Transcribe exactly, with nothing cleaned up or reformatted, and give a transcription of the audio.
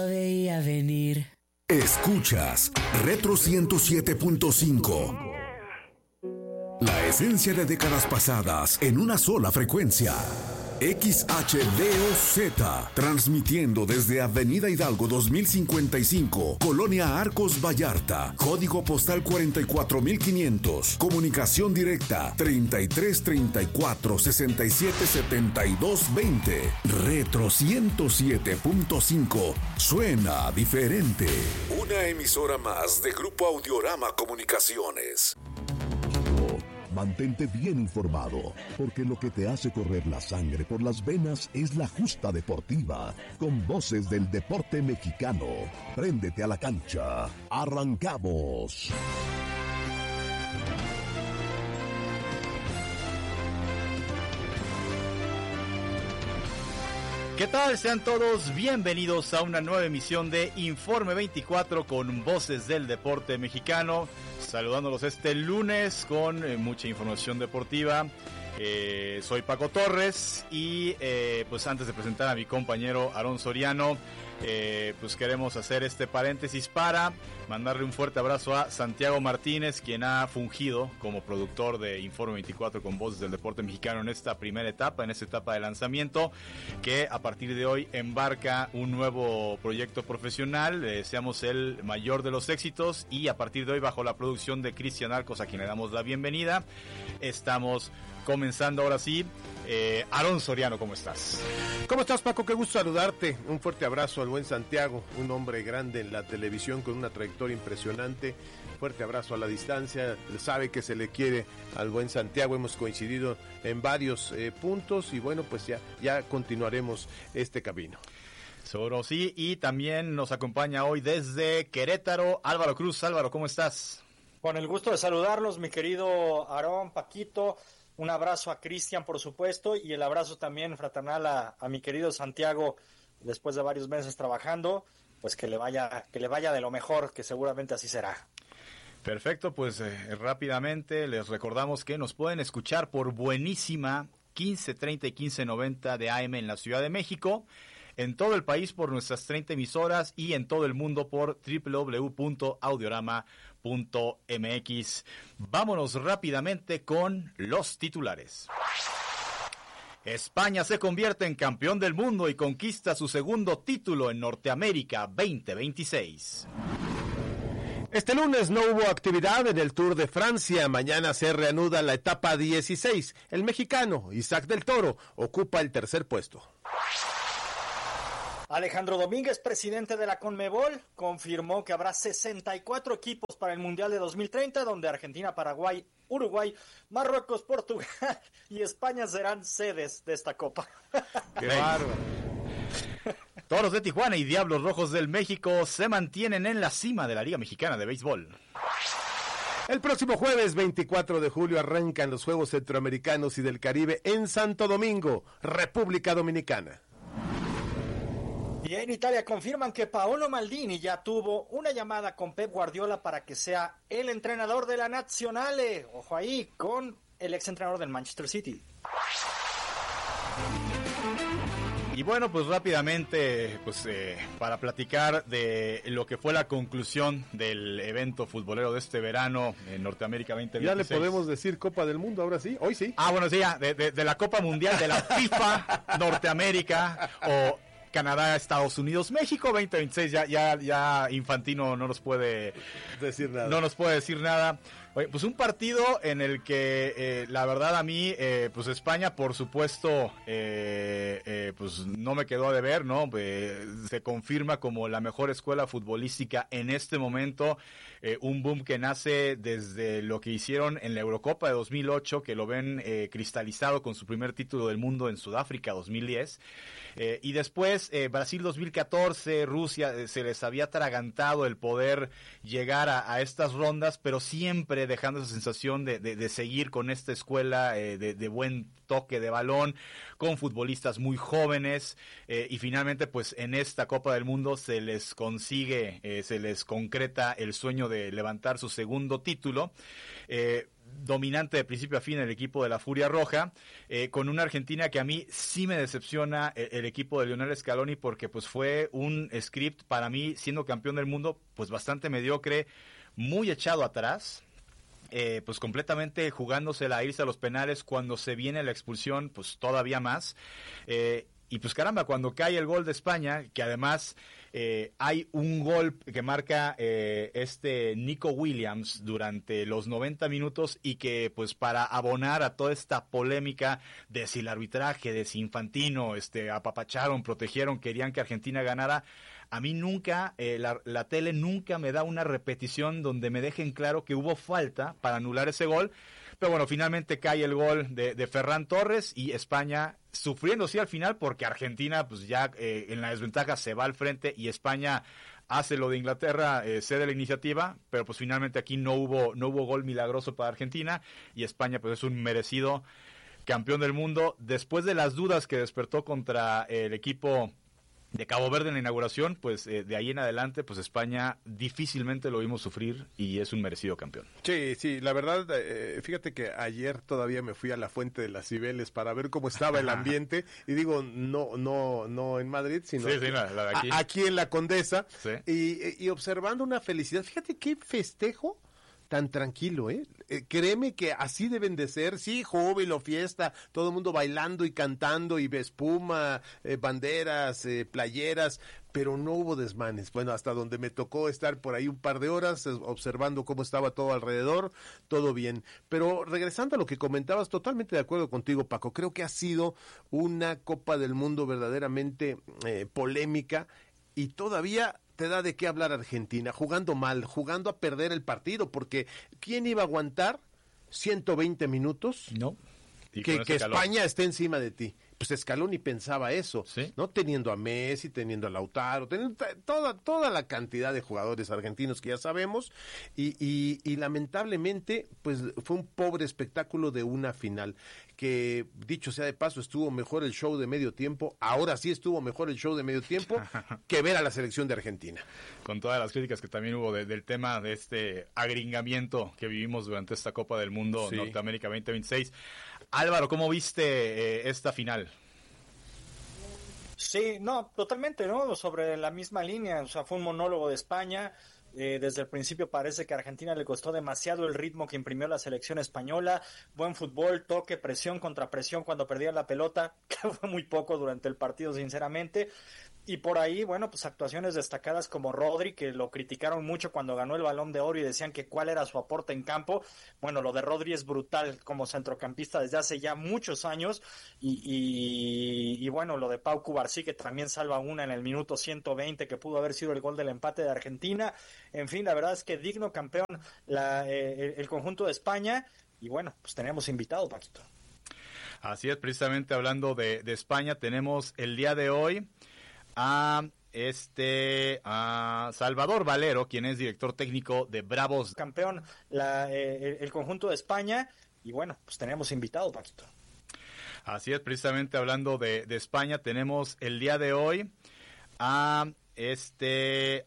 Veía venir. Escuchas Retro ciento siete punto cinco. La esencia de décadas pasadas en una sola frecuencia. X H D O Z, transmitiendo desde Avenida Hidalgo dos mil cincuenta y cinco, Colonia Arcos Vallarta, código postal cuarenta y cuatro mil quinientos, comunicación directa treinta y tres treinta y cuatro sesenta y siete setenta y dos veinte. Retro ciento siete punto cinco, suena diferente. Una emisora más de Grupo Audiorama Comunicaciones. Mantente bien informado, porque lo que te hace correr la sangre por las venas es la justa deportiva, con voces del deporte mexicano. Préndete a la cancha. ¡Arrancamos! ¿Qué tal? Sean todos bienvenidos a una nueva emisión de Informe veinticuatro con voces del deporte mexicano. Saludándolos este lunes con eh, mucha información deportiva. Eh, soy Paco Torres y eh, pues antes de presentar a mi compañero Aarón Soriano, eh, pues queremos hacer este paréntesis para mandarle un fuerte abrazo a Santiago Martínez, quien ha fungido como productor de Informe veinticuatro con voces del deporte mexicano en esta primera etapa, en esta etapa de lanzamiento, que a partir de hoy embarca un nuevo proyecto profesional. Le deseamos el mayor de los éxitos y a partir de hoy, bajo la producción de Cristian Arcos, a quien le damos la bienvenida, estamos comenzando ahora sí. Eh, Aarón Soriano, ¿cómo estás? ¿Cómo estás, Paco? Qué gusto saludarte. Un fuerte abrazo al buen Santiago, un hombre grande en la televisión con una trayectoria impresionante. Fuerte abrazo a la distancia. Sabe que se le quiere al buen Santiago. Hemos coincidido en varios eh, puntos y bueno, pues ya, ya continuaremos este camino. Seguro sí, y también nos acompaña hoy desde Querétaro Álvaro Cruz. Álvaro, ¿cómo estás? Con el gusto de saludarlos, mi querido Aarón, Paquito. Un abrazo a Cristian, por supuesto, y el abrazo también fraternal a, a mi querido Santiago, después de varios meses trabajando, pues que le vaya, que le vaya de lo mejor, que seguramente así será. Perfecto, pues eh, rápidamente les recordamos que nos pueden escuchar por buenísima quince treinta y quince noventa de A M en la Ciudad de México, en todo el país por nuestras treinta emisoras y en todo el mundo por doble u doble u doble u punto audiorama punto m x. Vámonos rápidamente con los titulares. España se convierte en campeón del mundo y conquista su segundo título en Norteamérica veinte veintiséis. Este lunes no hubo actividad en el Tour de Francia. Mañana se reanuda la etapa dieciséis. El mexicano Isaac del Toro ocupa el tercer puesto. Alejandro Domínguez, presidente de la Conmebol, confirmó que habrá sesenta y cuatro equipos para el Mundial de dos mil treinta, donde Argentina, Paraguay, Uruguay, Marruecos, Portugal y España serán sedes de esta copa. ¡Qué bárbaro! Toros de Tijuana y Diablos Rojos del México se mantienen en la cima de la Liga Mexicana de Béisbol. El próximo jueves veinticuatro de julio arrancan los Juegos Centroamericanos y del Caribe en Santo Domingo, República Dominicana. Y en Italia confirman que Paolo Maldini ya tuvo una llamada con Pep Guardiola para que sea el entrenador de la Nazionale. Ojo ahí, con el exentrenador del Manchester City. Y bueno, pues rápidamente, pues eh, para platicar de lo que fue la conclusión del evento futbolero de este verano en Norteamérica veinte veintiséis. Ya le podemos decir Copa del Mundo, ahora sí, hoy sí. Ah, bueno, sí, ya, de, de, de la Copa Mundial de la FIFA Norteamérica o Canadá, Estados Unidos, México veinte veintiséis. Ya, ya, ya Infantino no nos puede decir nada. No nos puede decir nada. Oye, pues un partido en el que eh, la verdad a mí, eh, pues España, por supuesto, eh, eh, pues no me quedó a deber, ¿no? Eh, se confirma como la mejor escuela futbolística en este momento, eh, un boom que nace desde lo que hicieron en la Eurocopa de dos mil ocho, que lo ven eh, cristalizado con su primer título del mundo en Sudáfrica dos mil diez, eh, y después eh, Brasil dos mil catorce, Rusia, eh, se les había atragantado el poder llegar a, a estas rondas, pero siempre padre, dejando esa sensación de, de, de seguir con esta escuela eh, de, de buen toque de balón, con futbolistas muy jóvenes, eh, y finalmente pues en esta Copa del Mundo se les consigue, eh, se les concreta el sueño de levantar su segundo título, eh, dominante de principio a fin el equipo de la Furia Roja, eh, con una Argentina que a mí sí me decepciona el, el equipo de Lionel Scaloni, porque pues fue un script para mí, siendo campeón del mundo, pues bastante mediocre, muy echado atrás, eh, pues completamente jugándosela a irse a los penales, cuando se viene la expulsión, pues todavía más, eh, y pues caramba, cuando cae el gol de España, que además eh, hay un gol que marca eh, este Nico Williams durante los noventa minutos, y que pues para abonar a toda esta polémica de si el arbitraje, de si Infantino, este, apapacharon, protegieron, querían que Argentina ganara, a mí nunca, eh, la, la tele nunca me da una repetición donde me dejen claro que hubo falta para anular ese gol. Pero bueno, finalmente cae el gol de, de Ferran Torres, y España sufriendo sí al final, porque Argentina pues ya eh, en la desventaja se va al frente, y España hace lo de Inglaterra, eh, cede la iniciativa, pero pues finalmente aquí no hubo, no hubo gol milagroso para Argentina, y España pues es un merecido campeón del mundo. Después de las dudas que despertó contra el equipo de Cabo Verde en la inauguración, pues eh, de ahí en adelante, pues España difícilmente lo vimos sufrir, y es un merecido campeón. Sí, sí, la verdad, eh, fíjate que ayer todavía me fui a la Fuente de las Cibeles para ver cómo estaba el ambiente, y digo, no no no en Madrid, sino sí, sí, la, la de aquí. A, aquí en la Condesa, sí. y, y observando una felicidad. Fíjate qué festejo tan tranquilo, ¿eh? ¿eh? Créeme que así deben de ser, sí, júbilo, fiesta, todo el mundo bailando y cantando, y espuma, eh, banderas, eh, playeras, pero no hubo desmanes. Bueno, hasta donde me tocó estar por ahí un par de horas, observando cómo estaba todo alrededor, todo bien. Pero regresando a lo que comentabas, totalmente de acuerdo contigo, Paco, creo que ha sido una Copa del Mundo verdaderamente eh, polémica, y todavía te da de qué hablar Argentina, jugando mal, jugando a perder el partido, porque ¿quién iba a aguantar ciento veinte minutos? No. Que, que España esté encima de ti. Pues Scaloni pensaba eso, ¿sí? ¿no? Teniendo a Messi, teniendo a Lautaro, teniendo toda, toda la cantidad de jugadores argentinos que ya sabemos, y, y, y lamentablemente, pues fue un pobre espectáculo de una final, que dicho sea de paso, estuvo mejor el show de medio tiempo, ahora sí estuvo mejor el show de medio tiempo que ver a la selección de Argentina. Con todas las críticas que también hubo de, del tema de este agringamiento que vivimos durante esta Copa del Mundo, sí. Norteamérica veinte veintiséis. Álvaro, ¿cómo viste eh, esta final? Sí, no, totalmente, ¿no? Sobre la misma línea, o sea, fue un monólogo de España. Eh, desde el principio parece que a Argentina le costó demasiado el ritmo que imprimió la selección española. Buen fútbol, toque, presión contra presión cuando perdía la pelota, que fue muy poco durante el partido, sinceramente. Y por ahí, bueno, pues actuaciones destacadas como Rodri, que lo criticaron mucho cuando ganó el Balón de Oro y decían que cuál era su aporte en campo. Bueno, lo de Rodri es brutal como centrocampista desde hace ya muchos años. Y, y, y bueno, lo de Pau Cubarsí, que también salva una en el minuto ciento veinte, que pudo haber sido el gol del empate de Argentina. En fin, la verdad es que digno campeón la, eh, el conjunto de España. Y bueno, pues tenemos invitado, Paquito. Así es, precisamente hablando de, de España, tenemos el día de hoy a este a Salvador Valero, quien es director técnico de Bravos. Campeón la, eh, el conjunto de España, y bueno, pues tenemos invitado, Paquito. Así es, precisamente hablando de, de España, tenemos el día de hoy a este